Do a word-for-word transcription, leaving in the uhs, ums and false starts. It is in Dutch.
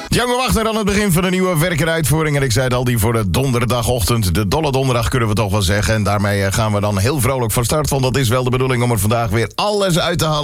Django Wagner aan het begin van de nieuwe werkeruitvoering. En ik zei het al, die voor de donderdagochtend. De dolle donderdag kunnen we toch wel zeggen. En daarmee gaan we dan heel vrolijk van start. Want dat is wel de bedoeling om er vandaag weer alles uit te halen